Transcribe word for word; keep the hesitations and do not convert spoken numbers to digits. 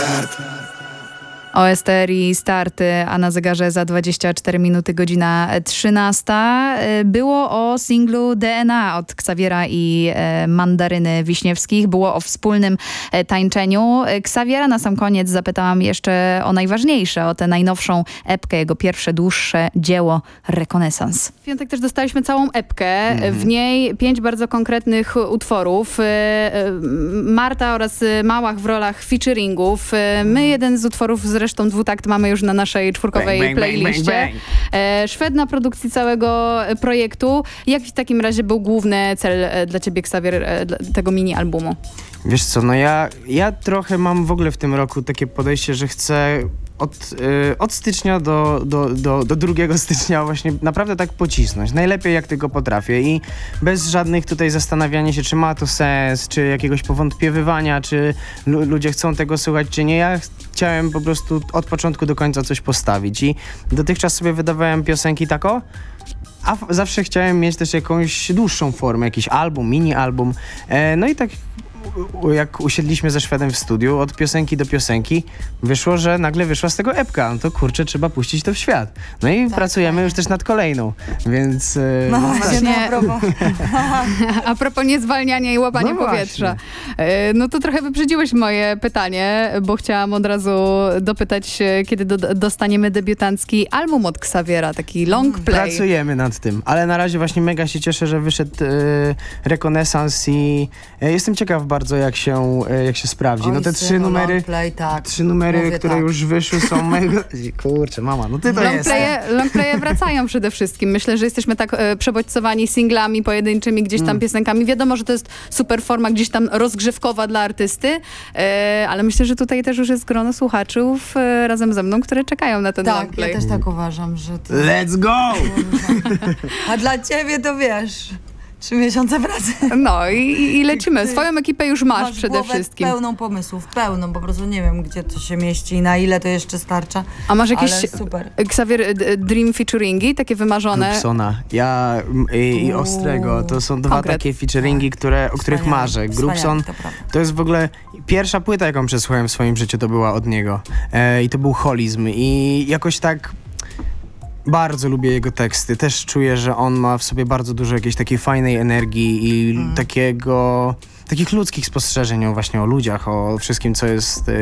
Start. O S T R i starty, a na zegarze za dwadzieścia cztery minuty godzina trzynasta. Było o singlu D N A od Xaviera i e, Mandaryny Wiśniewskich. Było o wspólnym e, tańczeniu. Xaviera na sam koniec zapytałam jeszcze o najważniejsze, o tę najnowszą epkę, jego pierwsze dłuższe dzieło Rekonesans. W piątek też dostaliśmy całą epkę. Mhm. W niej pięć bardzo konkretnych utworów. E, e, Marta oraz Małach w rolach featuringów. E, my jeden z utworów z Zresztą dwutakt mamy już na naszej czwórkowej bang, bang, playliście. bang, bang. E, Szwed na produkcji całego projektu. Jak w takim razie był główny cel e, dla ciebie, Xavier, e, dla tego mini-albumu? Wiesz co, no ja, ja trochę mam w ogóle w tym roku takie podejście, że chcę od, y, od stycznia do, do, do, do drugiego stycznia właśnie naprawdę tak pocisnąć. Najlepiej jak tylko potrafię i bez żadnych tutaj zastanawiania się, czy ma to sens, czy jakiegoś powątpiewywania, czy lu- ludzie chcą tego słuchać, czy nie. Ja chciałem po prostu od początku do końca coś postawić i dotychczas sobie wydawałem piosenki tako, a f- zawsze chciałem mieć też jakąś dłuższą formę, jakiś album, mini-album. E, no i tak jak usiedliśmy ze Szwedem w studiu, od piosenki do piosenki, wyszło, że nagle wyszła z tego epka. No to kurczę, trzeba puścić to w świat. No i tak, pracujemy tak. już też nad kolejną, więc... No, no właśnie, a propos. A propos niezwalniania i łapania no powietrza. No to trochę wyprzedziłeś moje pytanie, bo chciałam od razu dopytać, kiedy do, dostaniemy debiutancki album od Xaviera, taki long play. Pracujemy nad tym, ale na razie właśnie mega się cieszę, że wyszedł e, Rekonesans i e, jestem ciekaw bardzo, jak się, jak się sprawdzi. Oj, no te synu, trzy numery, play, tak. trzy numery, Mówię które tak. już wyszły, są mega... Kurczę, mama, no ty to jest. Longplaye wracają przede wszystkim. Myślę, że jesteśmy tak e, przebodźcowani singlami pojedynczymi, gdzieś tam mm. piosenkami. Wiadomo, że to jest super forma gdzieś tam rozgrzewkowa dla artysty, e, ale myślę, że tutaj też już jest grono słuchaczów e, razem ze mną, które czekają na ten Tak, longplay. ja też tak uważam, że to... Let's go! A dla ciebie to wiesz... Trzy miesiące pracy. No i, i lecimy. Swoją ekipę już masz, masz przede głowę wszystkim. pełną pomysłów, pełną. Po prostu nie wiem, gdzie to się mieści i na ile to jeszcze starcza. A masz jakieś, ale super. Xavier, dream featuringi, takie wymarzone? Grubsona. Ja i, i Ostrego. To są dwa Konkret. takie featuringi, które, o których Wspaniale, marzę. Grubson to, to jest w ogóle pierwsza płyta, jaką przesłuchałem w swoim życiu, to była od niego. E, I to był Holizm. I jakoś tak... Bardzo lubię jego teksty. Też czuję, że on ma w sobie bardzo dużo jakiejś takiej fajnej energii i mm. takiego, takich ludzkich spostrzeżeń o właśnie o ludziach, o wszystkim, co jest